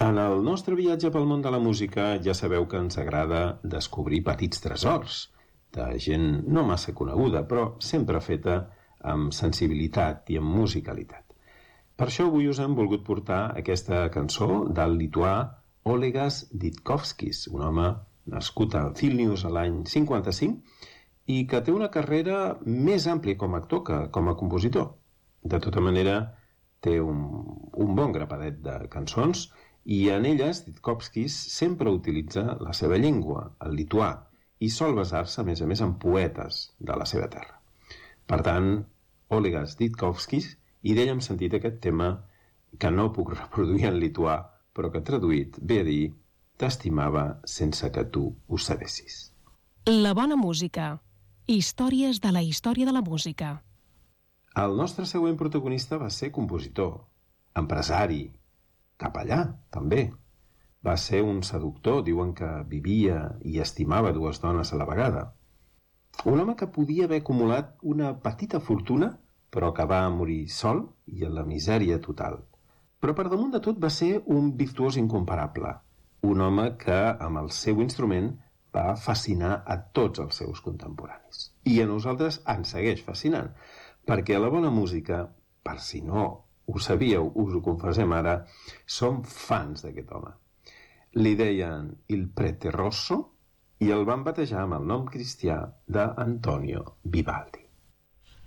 En el nostre viatge pel món de la música ja sabeu que ens agrada descobrir petits tresors de gent no massa coneguda, però sempre feta amb sensibilitat i amb musicalitat. Per això avui us hem volgut portar aquesta cançó del lituà Olegas Ditkovskis, un home nascut a Vilnius l'any 55 i que té una carrera més àmplia com a actor que com a compositor. De tota manera, té un bon grapadet de cançons i en elles Ditkovskis sempre utilitza la seva llengua, el lituà, i sol basar-se, a més, en poetes de la seva terra. Per tant, Olegas Ditkovskis, i d'ell hem sentit aquest tema que no puc reproduir en lituà, però que traduït ve a dir «T'estimava sense que tu ho sabessis». La bona música. Històries de la història de la música. El nostre següent protagonista va ser compositor, empresari, capellà, també. Va ser un seductor, diuen que vivia i estimava dues dones a la vegada. Un home que podia haver acumulat una petita fortuna, però que va morir sol i en la misèria total. Però per damunt de tot va ser un virtuós incomparable, un home que amb el seu instrument va fascinar a tots els seus contemporanis. I a nosaltres ens segueix fascinant, perquè la bona música, per si no ho sabíeu, us ho confessem ara, som fans d'aquest home. Li deien Il Prete Rosso i el van batejar amb el nom cristià d'Antonio Vivaldi.